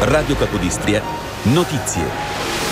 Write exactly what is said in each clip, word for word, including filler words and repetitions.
Radio Capodistria, notizie.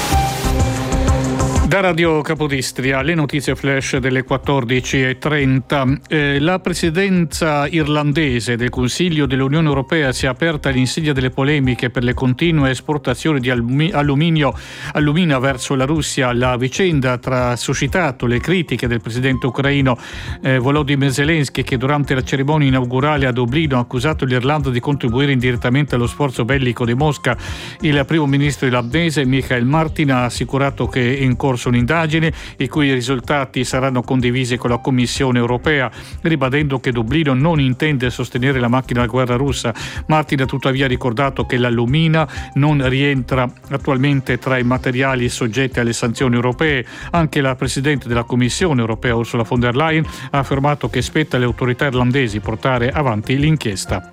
Da Radio Capodistria, le notizie flash delle quattordici e trenta. Eh, la presidenza irlandese del Consiglio dell'Unione Europea si è aperta all'insegna delle polemiche per le continue esportazioni di alluminio, allumina verso la Russia. La vicenda ha suscitato le critiche del presidente ucraino eh, Volodymyr Zelensky, che durante la cerimonia inaugurale a Dublino ha accusato l'Irlanda di contribuire indirettamente allo sforzo bellico di Mosca. Il primo ministro irlandese Michael Martin ha assicurato che è in corso un'indagine i cui risultati saranno condivisi con la Commissione europea, ribadendo che Dublino non intende sostenere la macchina da guerra russa. Martin ha tuttavia ricordato che l'allumina non rientra attualmente tra i materiali soggetti alle sanzioni europee. Anche la Presidente della Commissione europea Ursula von der Leyen ha affermato che spetta alle autorità irlandesi portare avanti l'inchiesta.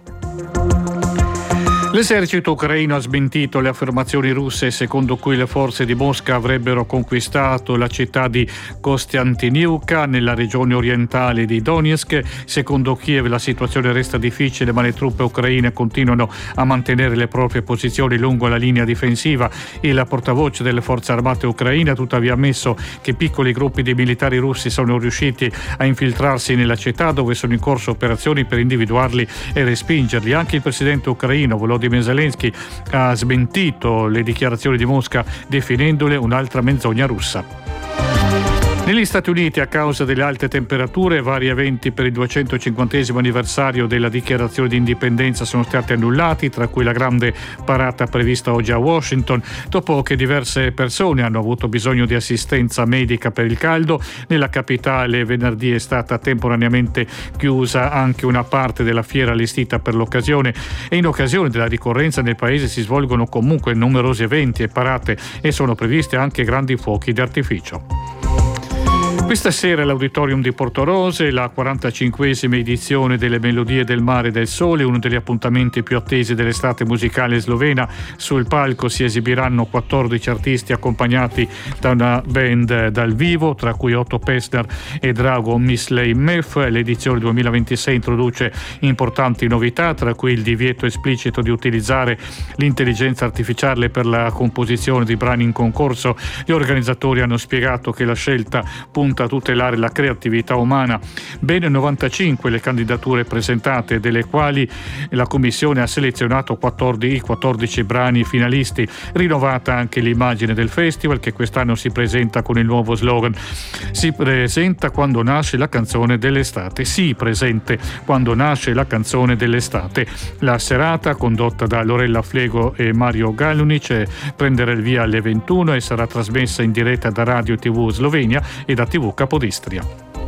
L'esercito ucraino ha smentito le affermazioni russe secondo cui le forze di Mosca avrebbero conquistato la città di Kostiantynivka nella regione orientale di Donetsk. Secondo Kiev la situazione resta difficile, ma le truppe ucraine continuano a mantenere le proprie posizioni lungo la linea difensiva. Il portavoce delle forze armate ucraine ha tuttavia ammesso che piccoli gruppi di militari russi sono riusciti a infiltrarsi nella città, dove sono in corso operazioni per individuarli e respingerli. Anche il presidente ucraino Volodymyr Zelensky ha smentito le dichiarazioni di Mosca, definendole un'altra menzogna russa. Negli Stati Uniti, a causa delle alte temperature, vari eventi per il duecentocinquantesimo anniversario della dichiarazione di indipendenza sono stati annullati, tra cui la grande parata prevista oggi a Washington. Dopo che diverse persone hanno avuto bisogno di assistenza medica per il caldo, nella capitale venerdì è stata temporaneamente chiusa anche una parte della fiera allestita per l'occasione, e in occasione della ricorrenza nel paese si svolgono comunque numerosi eventi e parate e sono previsti anche grandi fuochi d'artificio. Questa sera all'Auditorium di Portorose la quarantacinquesima edizione delle Melodie del Mare e del Sole, uno degli appuntamenti più attesi dell'estate musicale slovena. Sul palco si esibiranno quattordici artisti accompagnati da una band dal vivo, tra cui Otto Pessner e Drago Misley Mef. L'edizione duemilaventisei introduce importanti novità, tra cui il divieto esplicito di utilizzare l'intelligenza artificiale per la composizione di brani in concorso. Gli organizzatori hanno spiegato che la scelta punta a tutelare la creatività umana. Ben novantacinque le candidature presentate, delle quali la Commissione ha selezionato quattordici, quattordici brani finalisti. Rinnovata anche l'immagine del festival, che quest'anno si presenta con il nuovo slogan: si presenta quando nasce la canzone dell'estate. Sì, presente quando nasce la canzone dell'estate. La serata, condotta da Lorella Flego e Mario Galunic, prenderà il via alle ventuno e sarà trasmessa in diretta da Radio tivù Slovenia e da tivù Capodistria.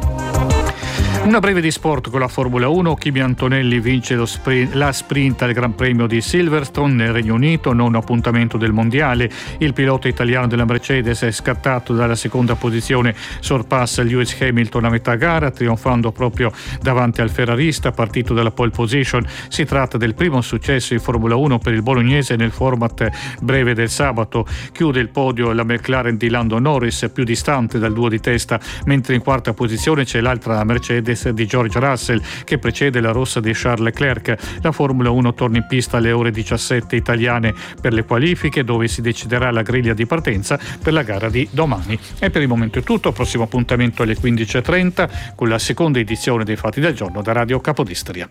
Una breve di sport con la Formula uno. Kimi Antonelli vince lo sprint, la sprint al Gran Premio di Silverstone nel Regno Unito, nono appuntamento del mondiale. Il pilota italiano della Mercedes è scattato dalla seconda posizione, sorpassa Lewis Hamilton a metà gara, trionfando proprio davanti al ferrarista partito dalla pole position. Si tratta del primo successo in Formula uno per il bolognese nel format breve del sabato. Chiude il podio la McLaren di Lando Norris, più distante dal duo di testa, mentre in quarta posizione c'è l'altra Mercedes di George Russell, che precede la rossa di Charles Leclerc. La Formula uno torna in pista alle ore diciassette italiane per le qualifiche, dove si deciderà la griglia di partenza per la gara di domani. E per il momento è tutto. Prossimo appuntamento alle quindici e trenta con la seconda edizione dei Fatti del Giorno da Radio Capodistria.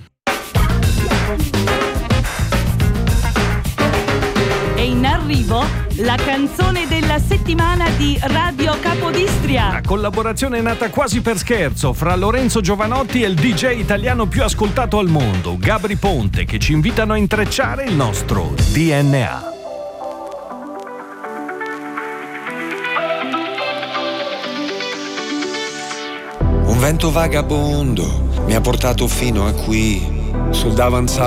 È in arrivo la canzone della settimana di Radio Capodistria. La collaborazione è nata quasi per scherzo fra Lorenzo Giovanotti e il D J italiano più ascoltato al mondo, Gabri Ponte, che ci invitano a intrecciare il nostro D N A. Un vento vagabondo mi ha portato fino a qui, sul davanzale